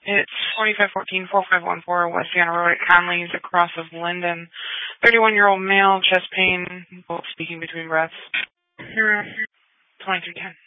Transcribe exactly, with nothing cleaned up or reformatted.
It's forty-five fourteen, four five one four West Vienna Road at Conley's across of Linden. thirty-one-year-old male, chest pain, both speaking between breaths. twenty-three ten.